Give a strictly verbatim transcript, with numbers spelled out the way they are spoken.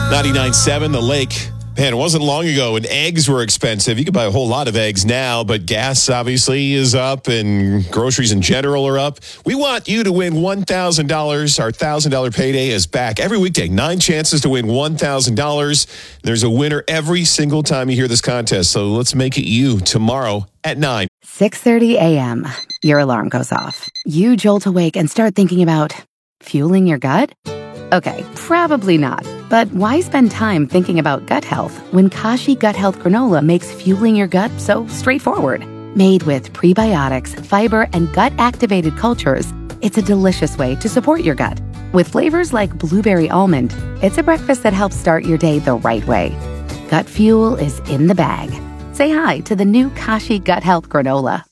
ninety-nine point seven, The Lake. Man, it wasn't long ago when eggs were expensive. You can buy a whole lot of eggs now, but gas obviously is up and groceries in general are up. We want you to win one thousand dollars. Our one thousand dollars payday is back every weekday. Nine chances to win one thousand dollars. There's a winner every single time you hear this contest. So let's make it you tomorrow at nine. six thirty a.m. Your alarm goes off. You jolt awake and start thinking about fueling your gut? Okay, probably not. But why spend time thinking about gut health when Kashi Gut Health Granola makes fueling your gut so straightforward? Made with prebiotics, fiber, and gut-activated cultures, it's a delicious way to support your gut. With flavors like blueberry almond, it's a breakfast that helps start your day the right way. Gut fuel is in the bag. Say hi to the new Kashi Gut Health Granola.